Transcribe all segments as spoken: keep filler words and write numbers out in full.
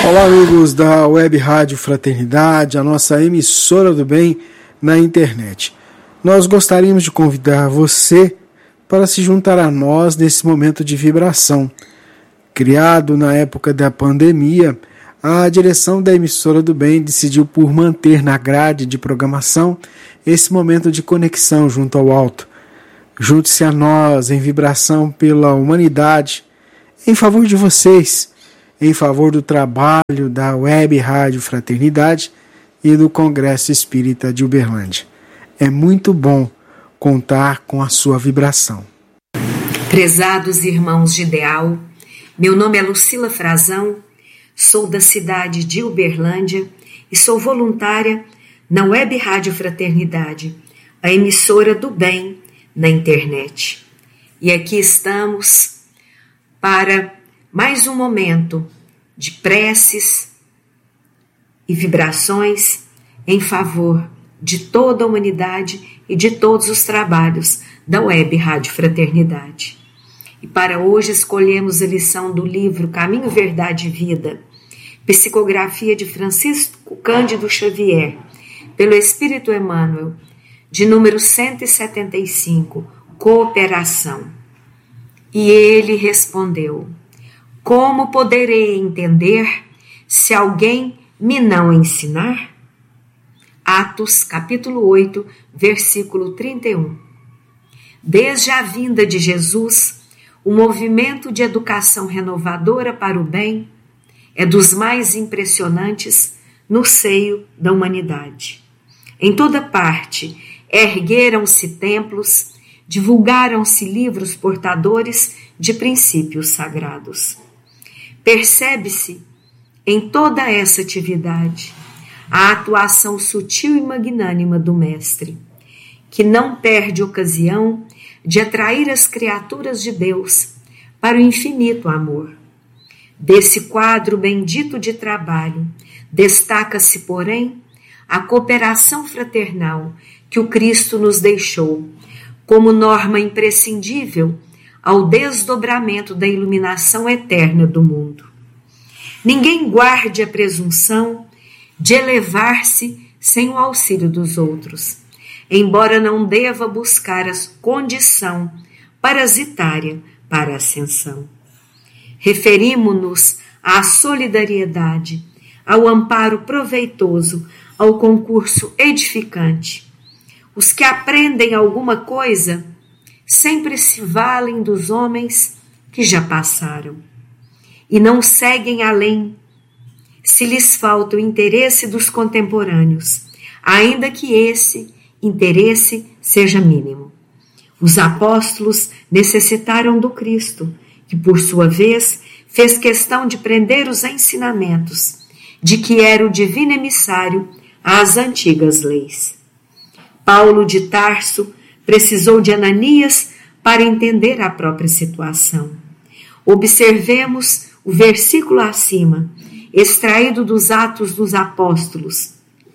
Olá, amigos da Web Rádio Fraternidade, a nossa emissora do bem na internet. Nós gostaríamos de convidar você para se juntar a nós nesse momento de vibração. Criado na época da pandemia, a direção da emissora do bem decidiu por manter na grade de programação esse momento de conexão junto ao alto. Junte-se a nós em vibração pela humanidade, em favor de vocês, em favor do trabalho da Web Rádio Fraternidade e do Congresso Espírita de Uberlândia. É muito bom contar com a sua vibração. Prezados irmãos de ideal, meu nome é Lucila Frazão, sou da cidade de Uberlândia e sou voluntária na Web Rádio Fraternidade, a emissora do bem na internet. E aqui estamos para mais um momento de preces e vibrações em favor de toda a humanidade e de todos os trabalhos da Web Rádio Fraternidade. E para hoje escolhemos a lição do livro Caminho, Verdade e Vida, psicografia de Francisco Cândido Xavier, pelo Espírito Emmanuel, de número cento e setenta e cinco, Cooperação. E ele respondeu: como poderei entender se alguém me não ensinar? Atos, capítulo oito, versículo trinta e um. Desde a vinda de Jesus, o movimento de educação renovadora para o bem é dos mais impressionantes no seio da humanidade. Em toda parte, ergueram-se templos, divulgaram-se livros portadores de princípios sagrados. Percebe-se em toda essa atividade a atuação sutil e magnânima do Mestre, que não perde ocasião de atrair as criaturas de Deus para o infinito amor. Desse quadro bendito de trabalho, destaca-se, porém, a cooperação fraternal que o Cristo nos deixou como norma imprescindível ao desdobramento da iluminação eterna do mundo. Ninguém guarde a presunção de elevar-se sem o auxílio dos outros, embora não deva buscar a condição parasitária para a ascensão. Referimo-nos à solidariedade, ao amparo proveitoso, ao concurso edificante. Os que aprendem alguma coisa sempre se valem dos homens que já passaram e não seguem além, se lhes falta o interesse dos contemporâneos, ainda que esse interesse seja mínimo. Os apóstolos necessitaram do Cristo, que por sua vez fez questão de prender os ensinamentos, de que era o divino emissário às antigas leis. Paulo de Tarso precisou de Ananias para entender a própria situação. Observemos o versículo acima, extraído dos Atos dos Apóstolos.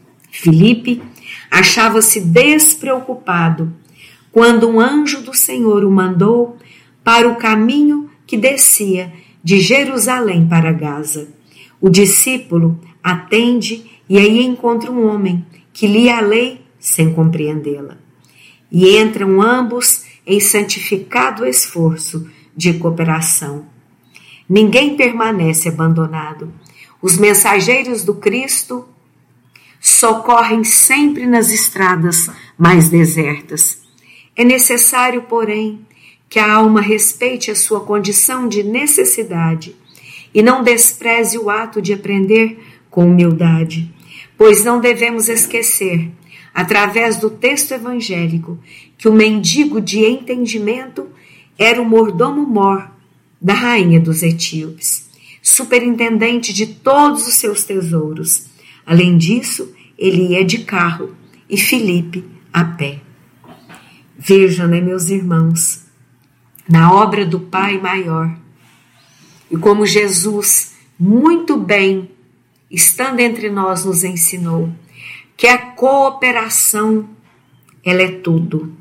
Filipe achava-se despreocupado quando um anjo do Senhor o mandou para o caminho que descia de Jerusalém para Gaza. O discípulo atende e aí encontra um homem que lia a lei sem compreendê-la. E entram ambos em santificado esforço de cooperação. Ninguém permanece abandonado. Os mensageiros do Cristo socorrem sempre nas estradas mais desertas. É necessário, porém, que a alma respeite a sua condição de necessidade e não despreze o ato de aprender com humildade, pois não devemos esquecer, através do texto evangélico, que o mendigo de entendimento era o mordomo-mor da rainha dos etíopes, superintendente de todos os seus tesouros. Além disso, ele ia de carro e Filipe a pé. Vejam, né, meus irmãos, na obra do Pai Maior, e como Jesus muito bem, estando entre nós, nos ensinou que a cooperação, ela é tudo.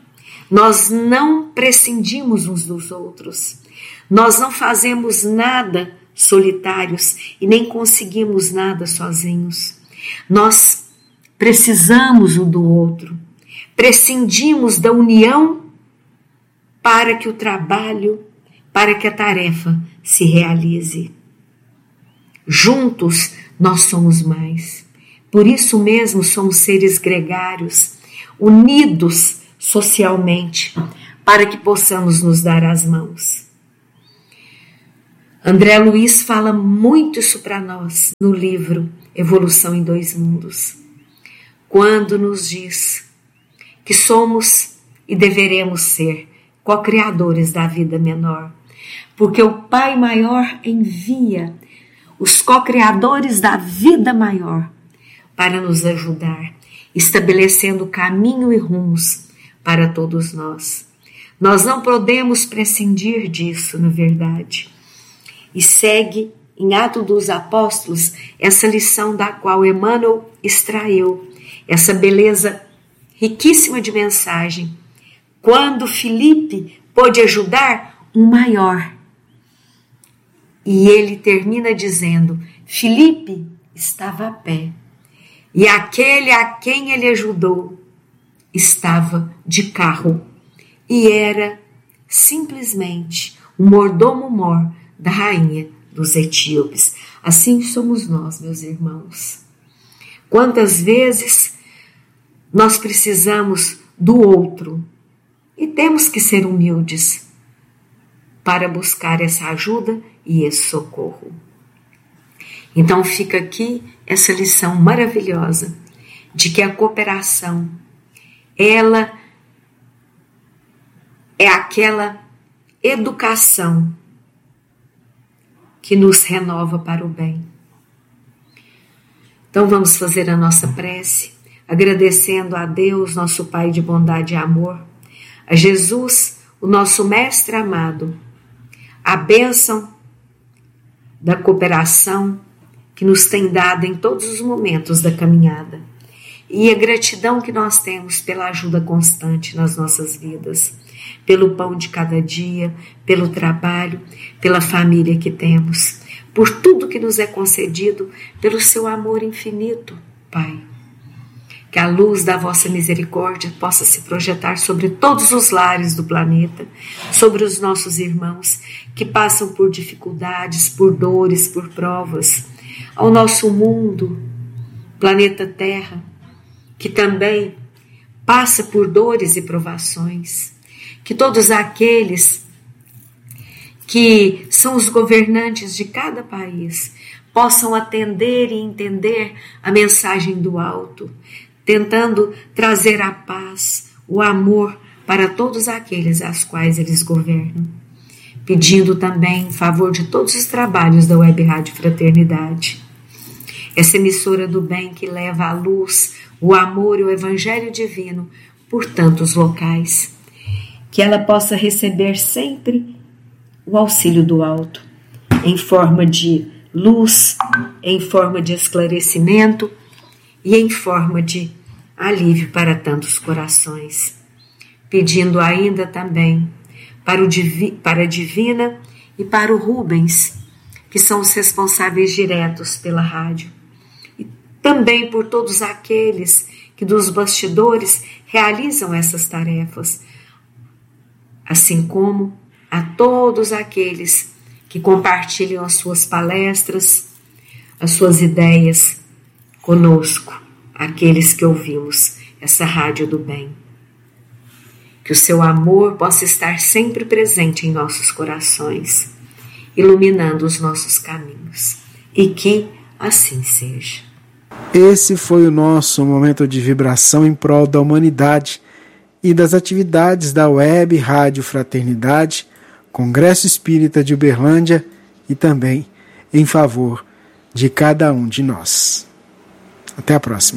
Nós não prescindimos uns dos outros. Nós não fazemos nada solitários e nem conseguimos nada sozinhos. Nós precisamos um do outro, prescindimos da união para que o trabalho, para que a tarefa se realize. Juntos nós somos mais. Por isso mesmo somos seres gregários, unidos socialmente, para que possamos nos dar as mãos. André Luiz fala muito isso para nós no livro Evolução em Dois Mundos, quando nos diz que somos e deveremos ser co-criadores da vida menor, porque o Pai Maior envia os co-criadores da vida maior para nos ajudar, estabelecendo caminho e rumos para todos nós. Nós não podemos prescindir disso, na verdade. E segue em Atos dos Apóstolos essa lição da qual Emmanuel extraiu, essa beleza riquíssima de mensagem. Quando Filipe pôde ajudar um maior. E ele termina dizendo, Filipe estava a pé, e aquele a quem ele ajudou estava de carro, e era simplesmente o mordomo-mor da rainha dos etíopes. Assim somos nós, meus irmãos. Quantas vezes nós precisamos do outro e temos que ser humildes para buscar essa ajuda e esse socorro. Então fica aqui essa lição maravilhosa de que a cooperação, ela é aquela educação que nos renova para o bem. Então vamos fazer a nossa prece, agradecendo a Deus, nosso Pai de bondade e amor, a Jesus, o nosso Mestre amado, a bênção da cooperação que nos tem dado em todos os momentos da caminhada e a gratidão que nós temos pela ajuda constante nas nossas vidas, pelo pão de cada dia, pelo trabalho, pela família que temos, por tudo que nos é concedido, pelo seu amor infinito, Pai. Que a luz da vossa misericórdia possa se projetar sobre todos os lares do planeta, sobre os nossos irmãos que passam por dificuldades, por dores, por provas, ao nosso mundo, planeta Terra, que também passa por dores e provações, que todos aqueles que são os governantes de cada país possam atender e entender a mensagem do alto, tentando trazer a paz, o amor para todos aqueles aos quais eles governam, pedindo também em favor de todos os trabalhos da Web Rádio Fraternidade, essa emissora do bem que leva a luz, o amor e o evangelho divino por tantos locais, que ela possa receber sempre o auxílio do alto, em forma de luz, em forma de esclarecimento e em forma de alívio para tantos corações, pedindo ainda também para, o divi, para a Divina e para o Rubens, que são os responsáveis diretos pela rádio, e também por todos aqueles que dos bastidores realizam essas tarefas, assim como a todos aqueles que compartilham as suas palestras, as suas ideias conosco, aqueles que ouvimos essa rádio do bem. Que o seu amor possa estar sempre presente em nossos corações, iluminando os nossos caminhos, e que assim seja. Esse foi o nosso momento de vibração em prol da humanidade e das atividades da Web Rádio Fraternidade, Congresso Espírita de Uberlândia e também em favor de cada um de nós. Até a próxima.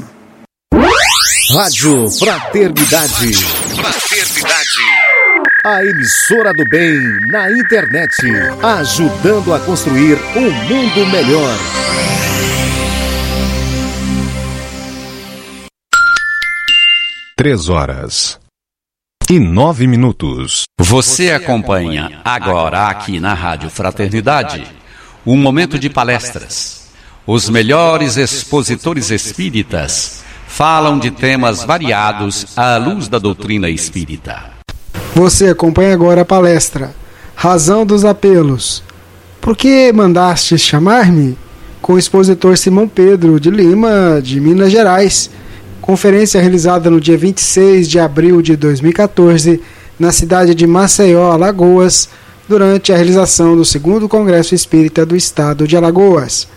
Rádio Fraternidade. Fraternidade. A emissora do bem na internet, ajudando a construir um mundo melhor. Três horas e nove minutos. Você acompanha agora aqui na Rádio Fraternidade um momento de palestras. Os melhores expositores espíritas falam de temas variados à luz da doutrina espírita. Você acompanha agora a palestra Razão dos Apelos. Por que mandaste chamar-me? Com o expositor Simão Pedro de Lima, de Minas Gerais. Conferência realizada no dia vinte e seis de abril de dois mil e quatorze, na cidade de Maceió, Alagoas, durante a realização do segundo Congresso Espírita do Estado de Alagoas.